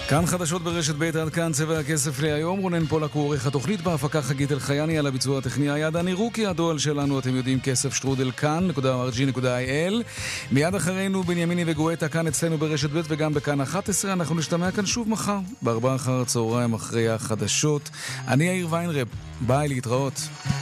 כאן חדשות ברשת בית, עד כאן צבע הכסף להיום. רונן פולק הוא עורך התוכנית, בהפקה חגית אלחייני, על הביצוע הטכני היה דני רוקי. הדואל שלנו אתם יודעים, כסף שטרודל כאן.org.il. מיד אחרינו בנימיני וגואטה כאן אצלנו ברשת בית וגם בכאן 11. אנחנו נשתמע כאן שוב מחר ב4 אחר הצהריים אחרי החדשות. אני יאיר ויינרב, ביי, להתראות.